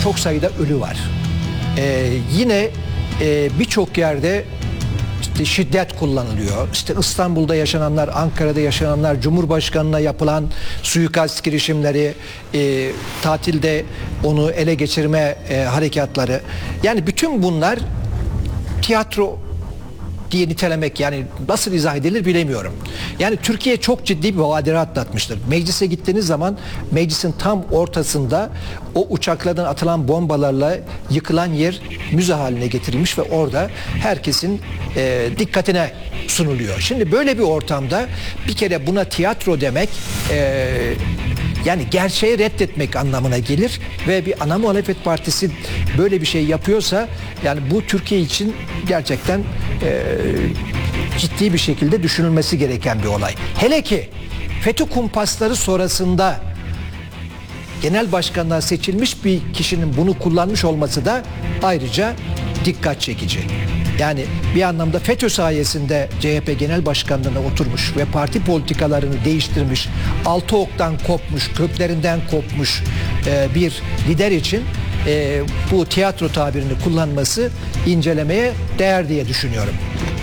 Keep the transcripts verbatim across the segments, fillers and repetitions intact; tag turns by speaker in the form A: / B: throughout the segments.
A: çok sayıda ölü var. Ee, yine e, birçok yerde işte şiddet kullanılıyor. İşte İstanbul'da yaşananlar, Ankara'da yaşananlar, Cumhurbaşkanı'na yapılan suikast girişimleri, e, tatilde onu ele geçirme e, harekatları. Yani bütün bunlar tiyatro diye nitelemek, yani nasıl izah edilir bilemiyorum. Yani Türkiye çok ciddi bir badire atlatmıştır. Meclise gittiğiniz zaman meclisin tam ortasında o uçaklardan atılan bombalarla yıkılan yer müze haline getirilmiş ve orada herkesin e, dikkatine sunuluyor. Şimdi böyle bir ortamda bir kere buna tiyatro demek e, yani gerçeği reddetmek anlamına gelir ve bir ana muhalefet partisi böyle bir şey yapıyorsa yani bu Türkiye için gerçekten e, ciddi bir şekilde düşünülmesi gereken bir olay. Hele ki FETÖ kumpasları sonrasında genel başkanlığa seçilmiş bir kişinin bunu kullanmış olması da ayrıca dikkat çekici. Yani bir anlamda FETÖ sayesinde C H P genel başkanlığına oturmuş ve parti politikalarını değiştirmiş, altı oktan kopmuş, köklerinden kopmuş e, bir lider için e, bu tiyatro tabirini kullanması incelemeye değer diye düşünüyorum.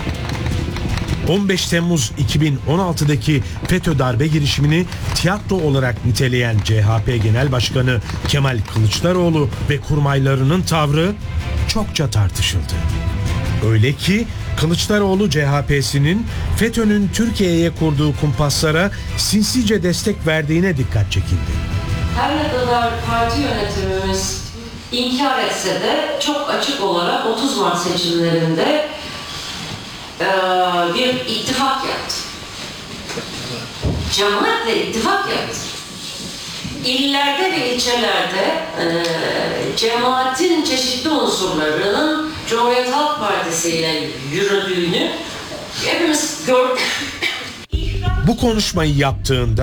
B: on beş Temmuz iki bin on altıdaki FETÖ darbe girişimini tiyatro olarak niteleyen C H P Genel Başkanı Kemal Kılıçdaroğlu ve kurmaylarının tavrı çokça tartışıldı. Öyle ki Kılıçdaroğlu C H P'sinin FETÖ'nün Türkiye'ye kurduğu kumpaslara sinsice destek verdiğine dikkat çekildi.
C: Her ne kadar parti yönetimimiz inkar etse de çok açık olarak otuz Mart seçimlerinde e, bir ittifak yaptı. Cemaatle ittifak yaptı. İllerde ve ilçelerde e, cemaatin çeşitli unsurlarının Cumhuriyet Halk Partisi ile yürüdüğünü hepimiz gördük.
B: Bu konuşmayı yaptığında